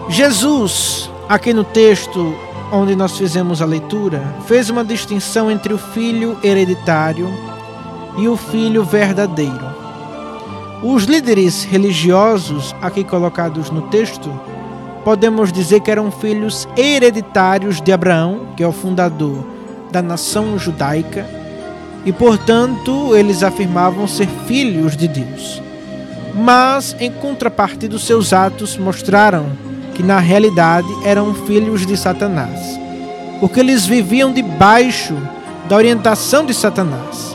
Jesus, aqui no texto onde nós fizemos a leitura, fez uma distinção entre o filho hereditário e o filho verdadeiro. Os líderes religiosos aqui colocados no texto, podemos dizer que eram filhos hereditários de Abraão, que é o fundador da nação judaica, e portanto eles afirmavam ser filhos de Deus. Mas em contrapartida, seus atos mostraram que na realidade eram filhos de Satanás, porque eles viviam debaixo da orientação de Satanás.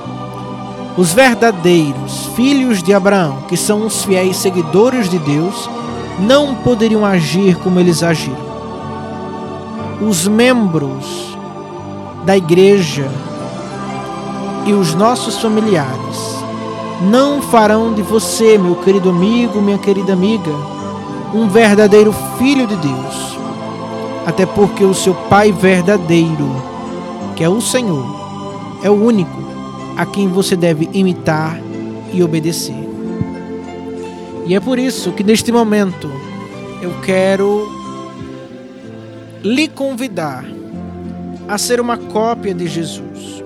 Os verdadeiros filhos de Abraão, que são os fiéis seguidores de Deus, não poderiam agir como eles agiram. Os membros da igreja e os nossos familiares não farão de você, meu querido amigo, minha querida amiga, um verdadeiro filho de Deus. Até porque o seu Pai verdadeiro, que é o Senhor, é o único a quem você deve imitar e obedecer. E é por isso que neste momento eu quero lhe convidar a ser uma cópia de Jesus.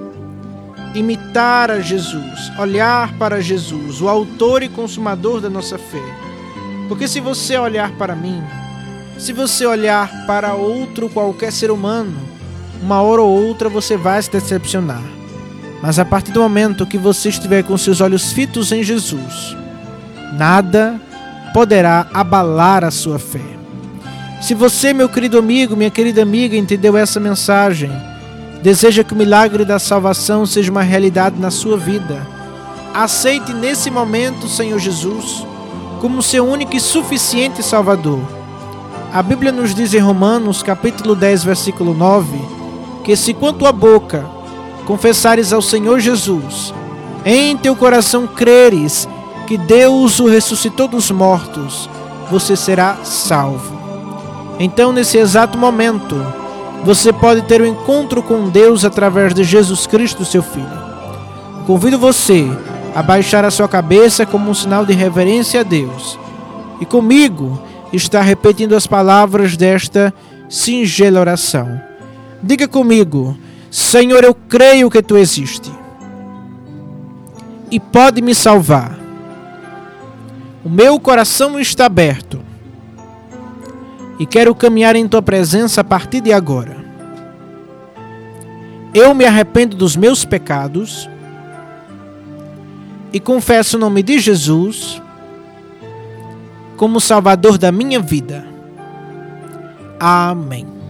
Imitar a Jesus, olhar para Jesus, o autor e consumador da nossa fé. Porque se você olhar para mim, se você olhar para outro qualquer ser humano, uma hora ou outra você vai se decepcionar. Mas a partir do momento que você estiver com seus olhos fitos em Jesus, nada poderá abalar a sua fé. Se você, meu querido amigo, minha querida amiga, entendeu essa mensagem, deseja que o milagre da salvação seja uma realidade na sua vida, aceite nesse momento o Senhor Jesus como seu único e suficiente Salvador. A Bíblia nos diz em Romanos, capítulo 10, versículo 9, que se com tua boca confessares ao Senhor Jesus, em teu coração creres que Deus o ressuscitou dos mortos, você será salvo. Então, nesse exato momento, você pode ter um encontro com Deus através de Jesus Cristo, seu Filho. Convido você a baixar a sua cabeça como um sinal de reverência a Deus e comigo estar repetindo as palavras desta singela oração. Diga comigo: Senhor, eu creio que Tu existes e pode me salvar. O meu coração está aberto e quero caminhar em Tua presença a partir de agora. Eu me arrependo dos meus pecados e confesso o nome de Jesus como Salvador da minha vida. Amém.